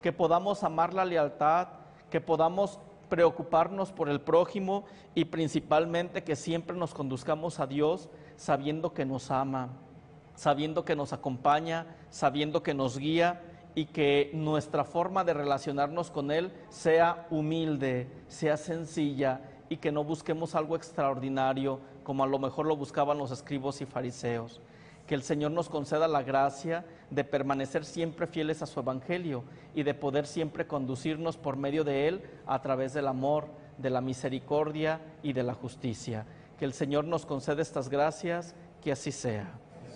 que podamos amar la lealtad, que podamos preocuparnos por el prójimo y principalmente que siempre nos conduzcamos a Dios sabiendo que nos ama, sabiendo que nos acompaña, sabiendo que nos guía y que nuestra forma de relacionarnos con Él sea humilde, sea sencilla y que no busquemos algo extraordinario como a lo mejor lo buscaban los escribas y fariseos. Que el Señor nos conceda la gracia de permanecer siempre fieles a su Evangelio y de poder siempre conducirnos por medio de Él a través del amor, de la misericordia y de la justicia. Que el Señor nos conceda estas gracias, que así sea.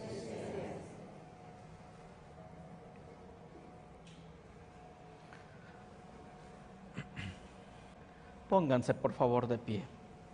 Pónganse por favor de pie.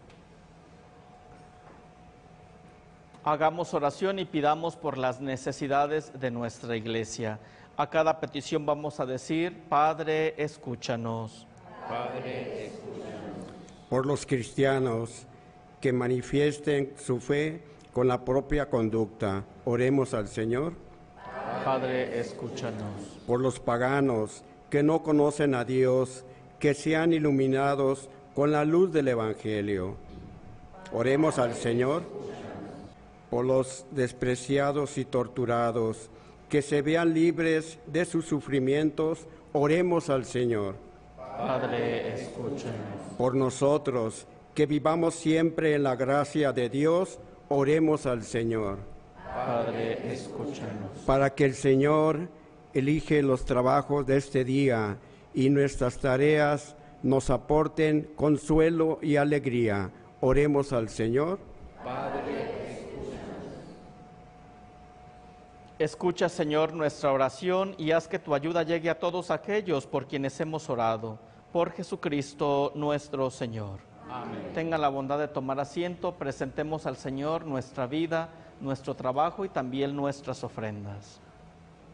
Hagamos oración y pidamos por las necesidades de nuestra iglesia. A cada petición vamos a decir: Padre, escúchanos. Padre, escúchanos. Por los cristianos que manifiesten su fe con la propia conducta, oremos al Señor. Padre, escúchanos. Por los paganos que no conocen a Dios, que sean iluminados con la luz del Evangelio, oremos al Señor. Por los despreciados y torturados, que se vean libres de sus sufrimientos, oremos al Señor. Padre, escúchanos. Por nosotros, que vivamos siempre en la gracia de Dios, oremos al Señor. Padre, escúchanos. Para que el Señor elige los trabajos de este día y nuestras tareas nos aporten consuelo y alegría, oremos al Señor. Padre, escucha, Señor, nuestra oración y haz que tu ayuda llegue a todos aquellos por quienes hemos orado. Por Jesucristo nuestro Señor. amén. Tengan la bondad de tomar asiento, presentemos al Señor nuestra vida, nuestro trabajo y también nuestras ofrendas.